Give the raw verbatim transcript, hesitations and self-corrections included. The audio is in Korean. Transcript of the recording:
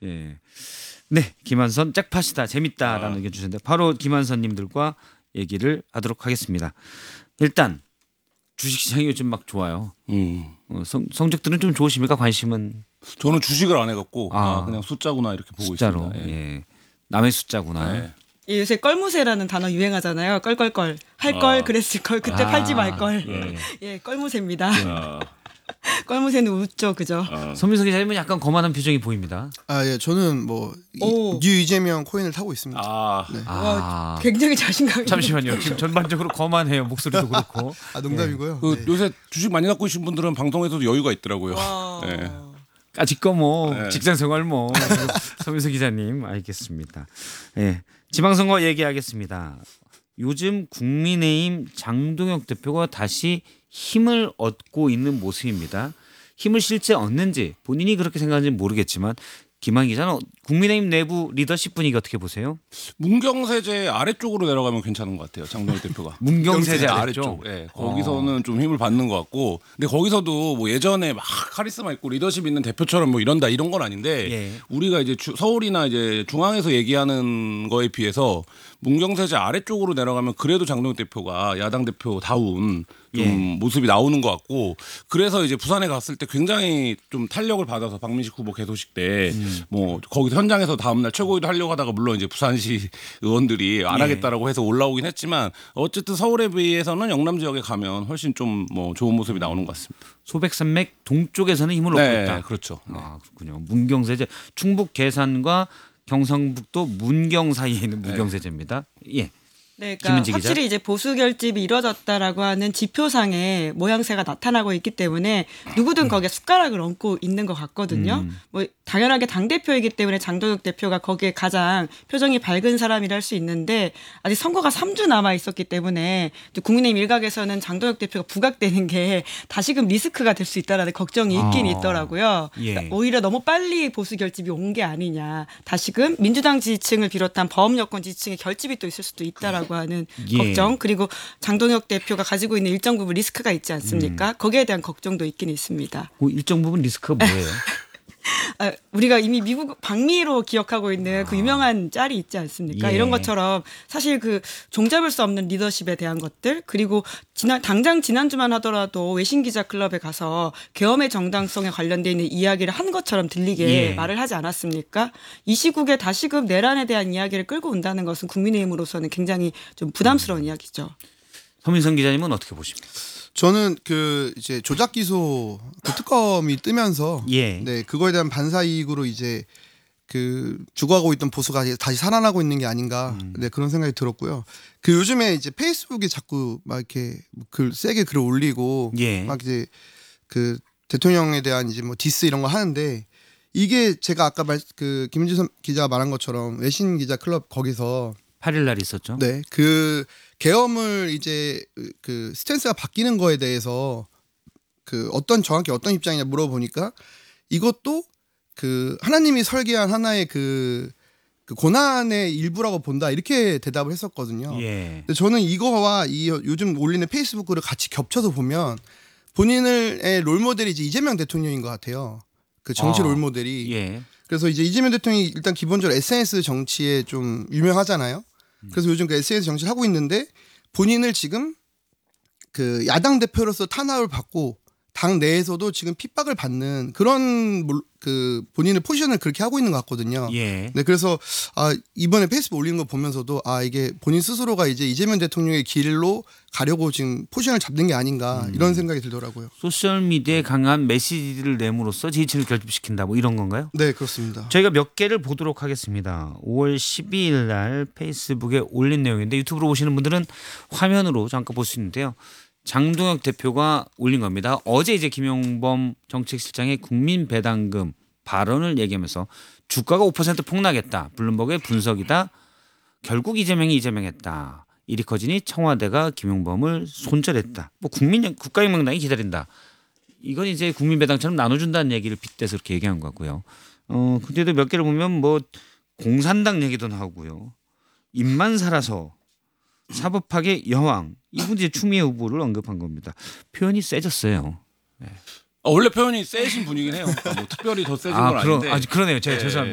예. 네, 김한선 짝팟이다 재밌다라는 아. 의견 주셨는데 바로 김한선님들과 얘기를 하도록 하겠습니다. 일단 주식시장이 요즘 막 좋아요. 음. 어, 성, 성적들은 좀 좋으십니까? 관심은 저는 주식을 안 해갖고 아. 아, 그냥 숫자구나 이렇게 보고 숫자로. 있습니다. 예. 예. 남의 숫자구나. 네. 예, 요새 껄무새라는 단어 유행하잖아요. 껄껄껄. 할 걸 아. 그랬을 걸 그때 아. 팔지 말 걸. 예. 예, 껄무새입니다. 아, 껄무새는 웃죠, 그죠? 아. 손민석 기자님은 약간 거만한 표정이 보입니다. 아, 예, 저는 뭐 오. 뉴 이재명 코인을 타고 있습니다. 아. 네. 아, 와, 굉장히 자신감이. 잠시만요. 지금 전반적으로 거만해요. 목소리도 그렇고. 아, 농담이고요. 그 네. 요새 주식 많이 갖고 계신 분들은 방송에서도 여유가 있더라고요. 와. 네. 아직 거뭐 네. 직장 생활 뭐 손민석 기자님 알겠습니다. 예. 지방선거 얘기하겠습니다. 요즘 국민의힘 장동혁 대표가 다시 힘을 얻고 있는 모습입니다. 힘을 실제 얻는지 본인이 그렇게 생각하는지 모르겠지만 김한 기자는 국민의힘 내부 리더십 분위기 어떻게 보세요? 문경세제 아래쪽으로 내려가면 괜찮은 것 같아요. 장동혁 대표가. 문경세제 아래쪽. 아래쪽. 예. 거기서는 좀 힘을 받는 것 같고. 근데 거기서도 뭐 예전에 막 카리스마 있고 리더십 있는 대표처럼 뭐 이런다 이런 건 아닌데 예. 우리가 이제 주, 서울이나 이제 중앙에서 얘기하는 거에 비해서 문경세제 아래쪽으로 내려가면 그래도 장동혁 대표가 야당 대표다운 좀 예. 모습이 나오는 것 같고 그래서 이제 부산에 갔을 때 굉장히 좀 탄력을 받아서 박민식 후보 개소식 때 뭐 거기서 현장에서 다음날 최고위도 하려고 하다가 물론 이제 부산시 의원들이 안 예. 하겠다라고 해서 올라오긴 했지만 어쨌든 서울에 비해서는 영남 지역에 가면 훨씬 좀 뭐 좋은 모습이 나오는 것 같습니다. 소백산맥 동쪽에서는 힘을 얻고 네, 있다. 그렇죠. 네. 아, 그렇군요. 문경세제 충북 계산과 경상북도 문경 사이에 있는 문경세제입니다. 예. 네, 그러니까 김은지 기자. 확실히 이제 보수 결집이 이루어졌다라고 하는 지표상의 모양새가 나타나고 있기 때문에 누구든 거기에 숟가락을 얹고 있는 것 같거든요. 음. 뭐 당연하게 당 대표이기 때문에 장동혁 대표가 거기에 가장 표정이 밝은 사람이라 할 수 있는데 아직 선거가 삼 주 남아 있었기 때문에 국민의힘 일각에서는 장동혁 대표가 부각되는 게 다시금 리스크가 될 수 있다라는 걱정이 있긴 아. 있더라고요. 예. 그러니까 오히려 너무 빨리 보수 결집이 온 게 아니냐. 다시금 민주당 지지층을 비롯한 범 여권 지지층의 결집이 또 있을 수도 있다라고 하는 예. 걱정 그리고 장동혁 대표가 가지고 있는 일정 부분 리스크가 있지 않습니까? 음. 거기에 대한 걱정도 있긴 있습니다. 그 일정 부분 리스크가 뭐예요? 아, 우리가 이미 미국 방미로 기억하고 있는 그 유명한 짤이 있지 않습니까? 예. 이런 것처럼 사실 그 종잡을 수 없는 리더십에 대한 것들 그리고 지난 당장 지난주만 하더라도 외신 기자 클럽에 가서 계엄의 정당성에 관련돼 있는 이야기를 한 것처럼 들리게 예. 말을 하지 않았습니까? 이 시국에 다시금 내란에 대한 이야기를 끌고 온다는 것은 국민의힘으로서는 굉장히 좀 부담스러운 이야기죠. 서민성 기자님은 어떻게 보십니까? 저는 그 이제 조작 기소 그 특검이 뜨면서 예. 네, 그거에 대한 반사 이익으로 이제 그 죽어가고 있던 보수가 다시 살아나고 있는 게 아닌가 음. 네, 그런 생각이 들었고요. 그 요즘에 이제 페이스북에 자꾸 막 이렇게 글 세게 글을 올리고 예. 막 이제 그 대통령에 대한 이제 뭐 디스 이런 거 하는데 이게 제가 아까 말 그 김진선 기자가 말한 것처럼 외신 기자 클럽 거기서 팔 일 날 있었죠. 네, 그 계엄을 이제 그 스탠스가 바뀌는 거에 대해서 그 어떤 정확히 어떤 입장이냐 물어보니까 이것도 그 하나님이 설계한 하나의 그, 그 고난의 일부라고 본다 이렇게 대답을 했었거든요. 예. 근데 저는 이거와 이 요즘 올리는 페이스북 글을 같이 겹쳐서 보면 본인의 롤 모델이 이제 이재명 대통령인 것 같아요. 그 정치 아, 롤 모델이. 예. 그래서 이제 이재명 대통령이 일단 기본적으로 에스엔에스 정치에 좀 유명하잖아요. 그래서 요즘 그 에스엔에스 정치를 하고 있는데 본인을 지금 그 야당 대표로서 탄압을 받고 당 내에서도 지금 핍박을 받는 그런 그 본인의 포지션을 그렇게 하고 있는 것 같거든요. 예. 네, 그래서 아 이번에 페이스북 올리는 거 보면서도 아 이게 본인 스스로가 이제 이재명 대통령의 길로 가려고 지금 포지션을 잡는 게 아닌가 이런 생각이 들더라고요. 소셜 미디어에 강한 메시지를 내므로써 지지층을 결집시킨다 뭐 이런 건가요? 네, 그렇습니다. 저희가 몇 개를 보도록 하겠습니다. 오월 십이일 날 페이스북에 올린 내용인데 유튜브로 보시는 분들은 화면으로 잠깐 볼 수 있는데요. 장동혁 대표가 올린 겁니다. 어제 이제 김용범 정책실장의 국민 배당금 발언을 얘기하면서 주가가 오 퍼센트 폭락했다. 블룸버그의 분석이다. 결국 이재명이 이재명했다. 일이 커지니 청와대가 김용범을 손절했다. 뭐 국민 국가혁명당이 기다린다. 이건 이제 국민 배당처럼 나눠준다는 얘기를 빗대서 이렇게 얘기한 것 같고요. 어 근데도 몇 개를 보면 뭐 공산당 얘기도 나오고요. 입만 살아서 사법학의 여왕 이분이 이제 추미애 후보를 언급한 겁니다. 표현이 세졌어요. 아, 원래 표현이 세신 분이긴 해요. 아, 뭐 특별히 더 세진 건 아, 그러, 아닌데. 아 그러네요. 제가 예. 죄송합니다.